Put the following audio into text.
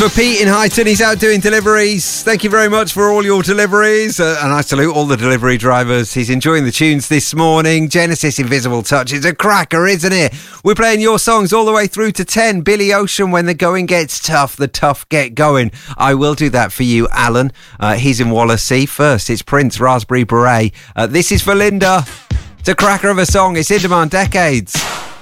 for Pete in Highton. He's out doing deliveries. Thank you very much for all your deliveries. And I salute all the delivery drivers. He's enjoying the tunes this morning. Genesis Invisible Touch is a cracker, isn't it? We're playing your songs all the way through to 10. Billy Ocean, When the Going Gets Tough, the tough get going. I will do that for you, Alan. He's in Wallasey. First, it's Prince, Raspberry Beret. This is for Linda. It's a cracker of a song. It's in demand decades.